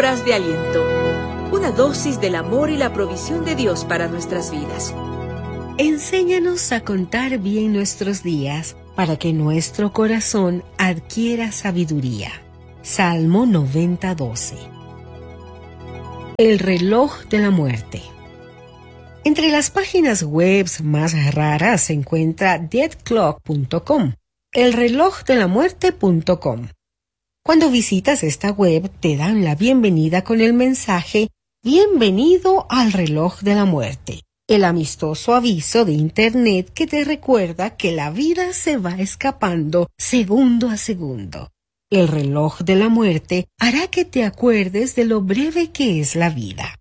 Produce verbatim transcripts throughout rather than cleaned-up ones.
Palabras de aliento. Una dosis del amor y la provisión de Dios para nuestras vidas. Enséñanos a contar bien nuestros días para que nuestro corazón adquiera sabiduría. Salmo noventa, doce. El reloj de la muerte. Entre las páginas web más raras se encuentra dead clock punto com, el reloj de la muerte punto com. Cuando visitas esta web te dan la bienvenida con el mensaje Bienvenido al reloj de la muerte, el amistoso aviso de Internet que te recuerda que la vida se va escapando segundo a segundo. El reloj de la muerte hará que te acuerdes de lo breve que es la vida.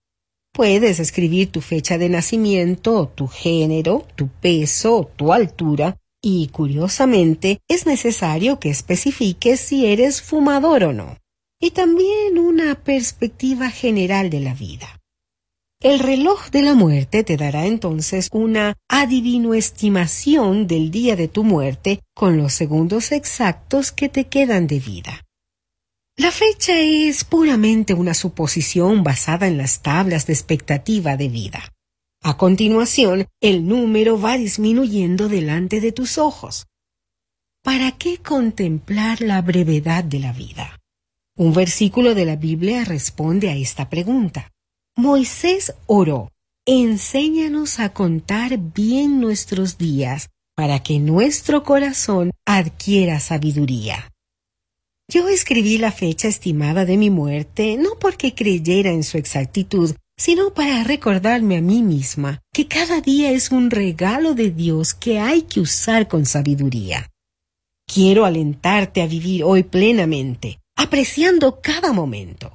Puedes escribir tu fecha de nacimiento, tu género, tu peso, tu altura, y curiosamente es necesario que especifiques si eres fumador o no. Y también una perspectiva general de la vida. El reloj de la muerte te dará entonces una adivinoestimación del día de tu muerte con los segundos exactos que te quedan de vida. La fecha es puramente una suposición basada en las tablas de expectativa de vida. A continuación, el número va disminuyendo delante de tus ojos. ¿Para qué contemplar la brevedad de la vida? Un versículo de la Biblia responde a esta pregunta. Moisés oró, enséñanos a contar bien nuestros días para que nuestro corazón adquiera sabiduría. Yo escribí la fecha estimada de mi muerte no porque creyera en su exactitud, sino para recordarme a mí misma que cada día es un regalo de Dios que hay que usar con sabiduría. Quiero alentarte a vivir hoy plenamente, apreciando cada momento.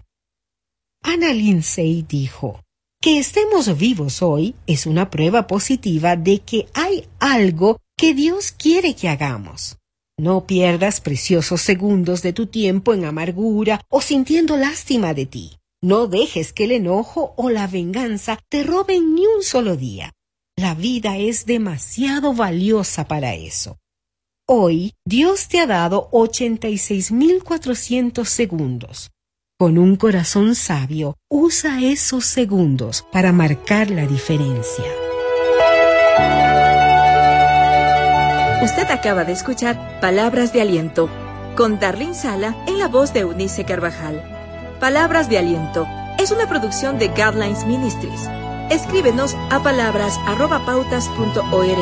Anna Lindsay dijo, que estemos vivos hoy es una prueba positiva de que hay algo que Dios quiere que hagamos. No pierdas preciosos segundos de tu tiempo en amargura o sintiendo lástima de ti. No dejes que el enojo o la venganza te roben ni un solo día. La vida es demasiado valiosa para eso. Hoy, Dios te ha dado ochenta y seis mil cuatrocientos segundos. Con un corazón sabio, usa esos segundos para marcar la diferencia. Usted acaba de escuchar Palabras de Aliento, con Darlene Sala en la voz de Eunice Carvajal. Palabras de Aliento es una producción de Guidelines Ministries. Escríbenos a palabras arroba pautas punto org.